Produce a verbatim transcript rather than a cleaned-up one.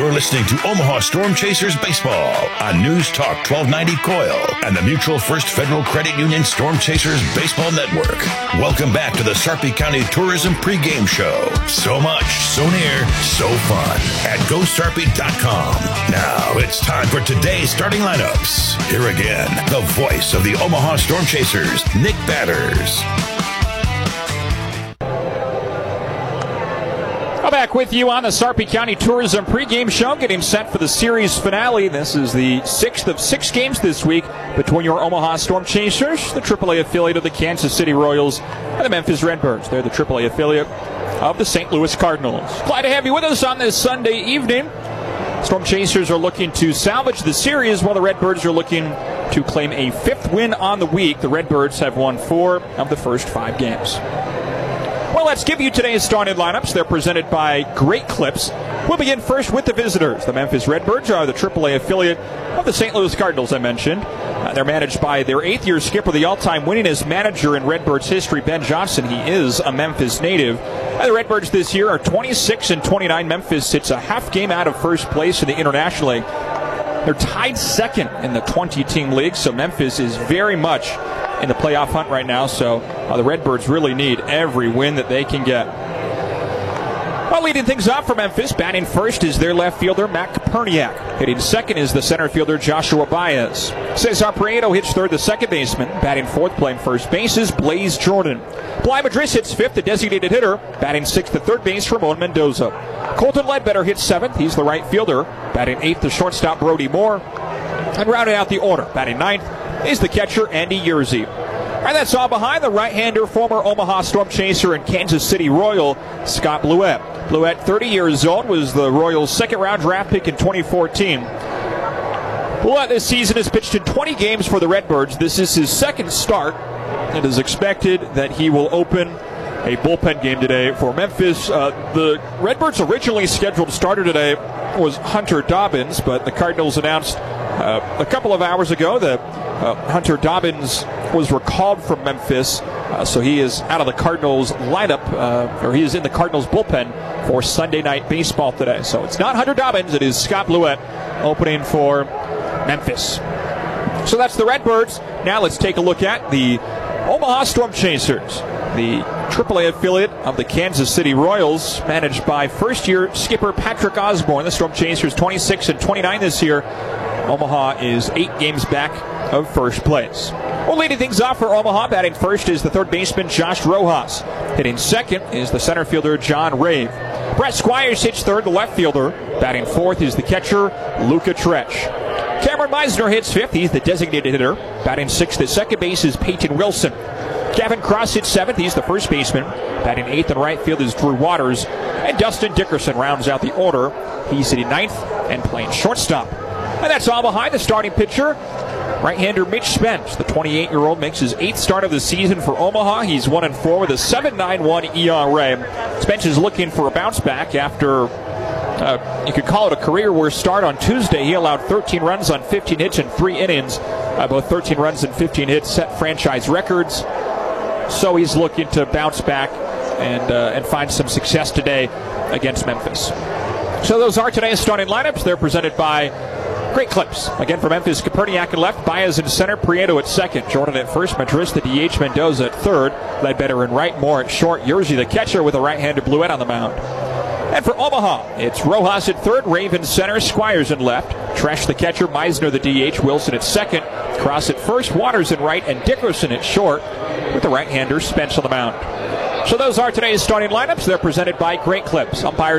You're listening to Omaha Storm Chasers Baseball on News Talk twelve ninety Coil and the Mutual First Federal Credit Union Storm Chasers Baseball Network. Welcome back to the Sarpy County Tourism pregame show. So much, so near, so fun at go sarpy dot com. Now it's time for today's starting lineups. Here again, the voice of the Omaha Storm Chasers, Nick Batters. Back with you on the Sarpy County Tourism pregame show, getting set for the series finale. This is the sixth of six games this week between your Omaha Storm Chasers, the triple A affiliate of the Kansas City Royals, and the Memphis Redbirds. They're the triple A affiliate of the Saint Louis Cardinals. Glad to have you with us on this Sunday evening. Storm Chasers are looking to salvage the series while the Redbirds are looking to claim a fifth win on the week. The Redbirds have won four of the first five games. Well, let's give you today's starting lineups. They're presented by Great Clips. We'll begin first with the visitors. The Memphis Redbirds are the triple A affiliate of the Saint Louis Cardinals, I mentioned. Uh, they're managed by their eighth-year skipper, the all-time winningest manager in Redbirds history, Ben Johnson. He is a Memphis native. And the Redbirds this year are twenty-six and twenty-nine. Memphis sits a half game out of first place in the International League. They're tied second in the twenty-team league, so Memphis is very much in the playoff hunt right now, so uh, the Redbirds really need every win that they can get. Well, leading things off for Memphis, batting first is their left fielder, Matt Koperniak. Hitting second is the center fielder, Joshua Baez. Cesar Prieto hits third, the second baseman. Batting fourth, playing first base is Blaze Jordan. Bly Madris hits fifth, the designated hitter. Batting sixth, the third base, Ramon Mendoza. Colton Ledbetter hits seventh, he's the right fielder. Batting eighth, the shortstop, Brody Moore. And rounding out the order, batting ninth, is the catcher, Andy Yerzy. And that's all behind the right-hander, former Omaha Storm Chaser and Kansas City Royal, Scott Blewett. Blewett, thirty years old, was the Royals' second-round draft pick in twenty fourteen. Blewett this season has pitched in twenty games for the Redbirds. This is his second start. It is expected that he will open a bullpen game today for Memphis. Uh, the Redbirds' originally scheduled starter today was Hunter Dobbins, but the Cardinals announced uh, a couple of hours ago that uh, Hunter Dobbins was recalled from Memphis, uh, so he is out of the Cardinals lineup, uh, or he is in the Cardinals bullpen for Sunday Night Baseball today. So it's not Hunter Dobbins, it is Scott Blewett opening for Memphis. So that's the Redbirds. Now let's take a look at the Omaha Storm Chasers, the triple A affiliate of the Kansas City Royals, managed by first-year skipper Patrick Osborne. The Storm Chasers twenty-six and twenty-nine this year. Omaha is eight games back of first place. Well, leading things off for Omaha, batting first is the third baseman Josh Rojas. Hitting second is the center fielder John Rave. Brett Squires hits third, the left fielder. Batting fourth is the catcher Luca Tresh. Cameron Meisner hits fifth. He's the designated hitter. Batting sixth at second base is Peyton Wilson. Gavin Cross hits seventh. He's the first baseman. Batting eighth in right field is Drew Waters. And Dustin Dickerson rounds out the order. He's hitting ninth and playing shortstop. And that's all behind the starting pitcher. Right-hander Mitch Spence, the twenty-eight-year-old, makes his eighth start of the season for Omaha. He's one and four with a seven point nine one E R A. Spence is looking for a bounce back after, uh, you could call it a career-worst start on Tuesday. He allowed thirteen runs on fifteen hits in three innings. Uh, both thirteen runs and fifteen hits set franchise records. So he's looking to bounce back and uh, and find some success today against Memphis. So those are today's starting lineups. They're presented by Great Clips. Again for Memphis, Koperniak at left, Baez in center, Prieto at second, Jordan at first, Madris the D H, Mendoza at third, Ledbetter in right, Moore at short, Yerzy the catcher with a right-handed Blewett on the mound. And for Omaha, it's Rojas at third, Raven center, Squires in left, Tresh the catcher, Meisner the D H, Wilson at second, Cross at first, Waters in right, and Dickerson at short with the right-hander Spence on the mound. So those are today's starting lineups. They're presented by Great Clips. Umpires